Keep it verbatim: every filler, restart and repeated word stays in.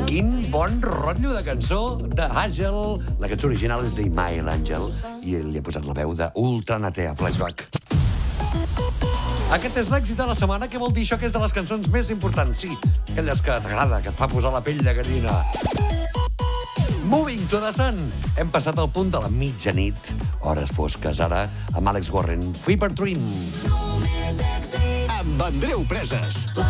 Quin bon rotllo de cançó d'Àngel. La cançó original és d'Imael Àngel i ell li ha posat la veu d'Ultra Natea Flashback. Aquest és l'èxit de la setmana. Què vol dir això? Que és de les cançons més importants. Sí, aquelles que t'agrada, que et fa posar la pell de gallina. Moving to the Sun. Hem passat al punt de la mitjanit. Hores fosques, ara, amb Àlex Warren. Fever Dream. Amb Andreu Preses.